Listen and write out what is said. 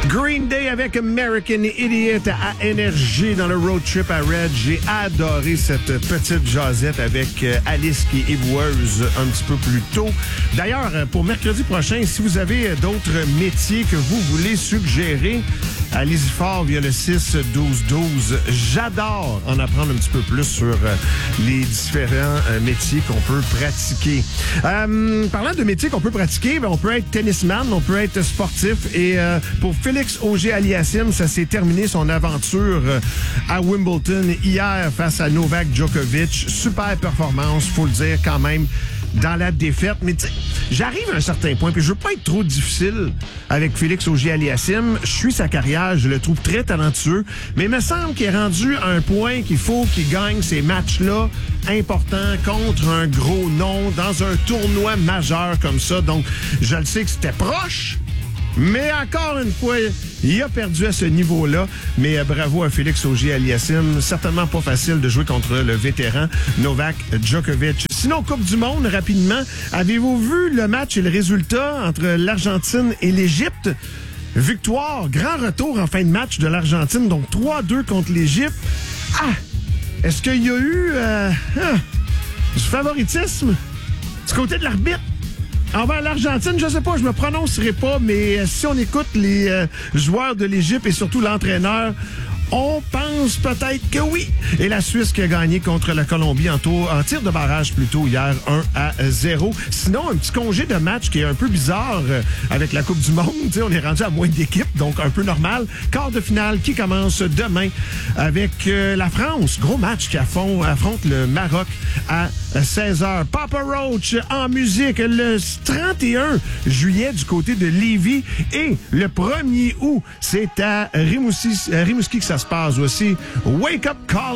Green Day avec American Idiot à Énergie dans le road trip à Red. J'ai adoré cette petite jasette avec Alice qui est éboueuse un petit peu plus tôt. D'ailleurs, pour mercredi prochain, si vous avez d'autres métiers que vous voulez suggérer, allez-y fort via le 6-12-12. J'adore en apprendre un petit peu plus sur les différents métiers qu'on peut pratiquer. Parlant de métiers qu'on peut pratiquer, on peut être tennisman, on peut être sportif. Et pour Félix Auger-Aliassime, ça s'est terminé son aventure à Wimbledon hier face à Novak Djokovic. Super performance, faut le dire quand même, dans la défaite. Mais j'arrive à un certain point, puis je veux pas être trop difficile avec Félix Auger-Aliassime. Je suis sa carrière, je le trouve très talentueux, mais il me semble qu'il est rendu à un point qu'il faut qu'il gagne ces matchs-là importants contre un gros nom dans un tournoi majeur comme ça. Donc, je le sais que c'était proche, mais encore une fois, il a perdu à ce niveau-là. Mais bravo à Félix Auger-Aliassime. Certainement pas facile de jouer contre le vétéran Novak Djokovic. Sinon, Coupe du Monde, rapidement, avez-vous vu le match et le résultat entre l'Argentine et l'Égypte? Victoire, grand retour en fin de match de l'Argentine, donc 3-2 contre l'Égypte. Ah! Est-ce qu'il y a eu du favoritisme du côté de l'arbitre? Envers l'Argentine, je sais pas, je me prononcerai pas, mais si on écoute les joueurs de l'Égypte et surtout l'entraîneur, on pense peut-être que oui. Et la Suisse qui a gagné contre la Colombie en tir de barrage plutôt hier 1-0. Sinon, un petit congé de match qui est un peu bizarre avec la Coupe du Monde. T'sais, on est rendu à moins d'équipes, donc un peu normal. Quart de finale qui commence demain avec la France. Gros match qui affronte le Maroc à 16h. Papa Roach en musique le 31 juillet du côté de Lévis. Et le 1er août, c'est à Rimouski que ça se passe aussi. Wake Up Call.